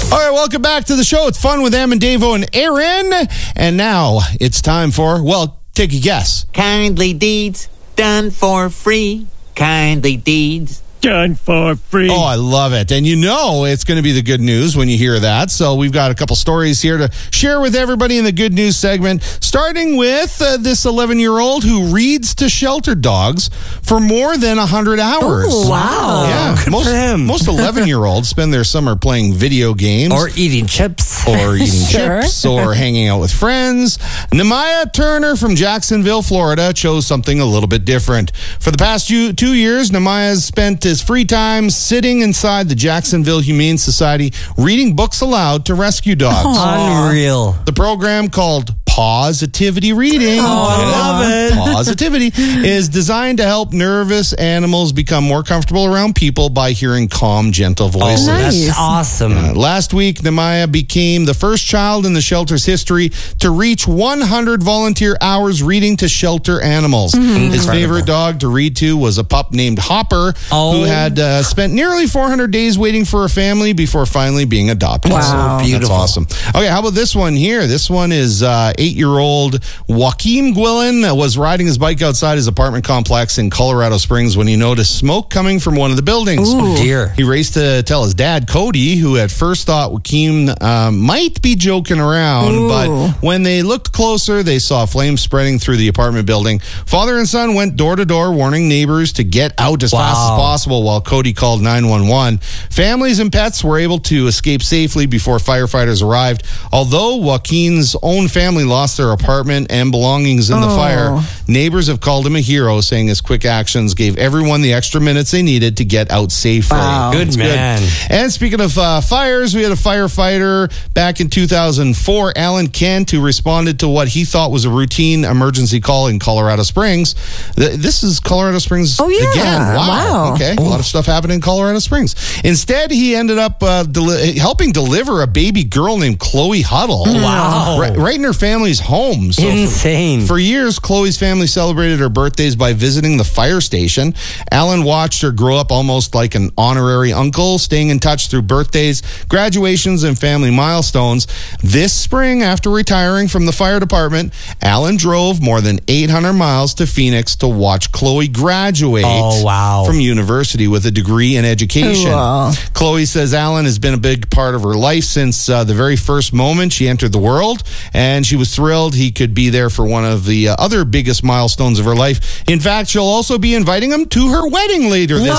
All right, welcome back to the show. It's fun with Em and Davo and Aaron. And now it's time for, well, take a guess. Kindly deeds done for free. Kindly deeds done for free. Oh, I love it. And you know it's going to be the good news when you hear that. So we've got a couple stories here to share with everybody in the good news segment, starting with this 11-year-old who reads to shelter dogs for more than 100 hours. Oh, wow. Yeah. Good most, for him. Most 11-year-olds spend their summer playing video games. Or eating chips. Or eating Sure. chips, or hanging out with friends. Nehemiah Turner from Jacksonville, Florida, chose something a little bit different. For the past 2 years, Nehemiah has spent his free time sitting inside the Jacksonville Humane Society, reading books aloud to rescue dogs. Unreal. The program, called Positivity Reading, I love it. Positivity, is designed to help nervous animals become more comfortable around people by hearing calm, gentle voices. Oh, Nice. that's awesome. Last week, Nehemiah became the first child in the shelter's history to reach 100 volunteer hours reading to shelter animals. His favorite dog to read to was a pup named Hopper, who had spent nearly 400 days waiting for a family before finally being adopted. Wow. So Beautiful. That's awesome. Okay, how about this one here? This one is 8-year-old Joaquin Gwillen was riding his bike outside his apartment complex in Colorado Springs when he noticed smoke coming from one of the buildings. Oh, dear. He raced to tell his dad, Cody, who at first thought Joaquin might be joking around, but when they looked closer, they saw flames spreading through the apartment building. Father and son went door to door, warning neighbors to get out as fast as possible while Cody called 911. Families and pets were able to escape safely before firefighters arrived. Although Joaquin's own family lost their apartment and belongings in the fire, neighbors have called him a hero, saying his quick actions gave everyone the extra minutes they needed to get out safely. Wow. Good That's man. And speaking of fires, we had a firefighter back in 2004, Alan Kent, who responded to what he thought was a routine emergency call in Colorado Springs. This is Colorado Springs yeah. again. Wow. Okay. A lot of stuff happened in Colorado Springs. Instead, he ended up helping deliver a baby girl named Chloe Huddle. Wow. Right in her family's home. So Insane. for years, Chloe's family celebrated her birthdays by visiting the fire station. Alan watched her grow up almost like an honorary uncle, staying in touch through birthdays, graduations, and family milestones. This spring, after retiring from the fire department, Alan drove more than 800 miles to Phoenix to watch Chloe graduate from university with a degree in education. Wow. Chloe says Alan has been a big part of her life since the very first moment she entered the world, and she was thrilled he could be there for one of the other biggest milestones of her life. In fact, she'll also be inviting him to her wedding later this year.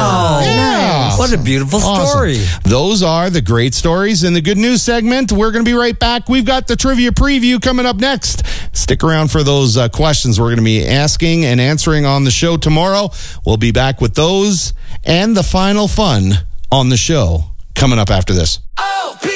Yeah. What a beautiful story. Those are the great stories in the good news segment. We're going to be right back. We've got the trivia preview coming up next. Stick around for those questions we're going to be asking and answering on the show tomorrow. We'll be back with those and the final fun on the show coming up after this.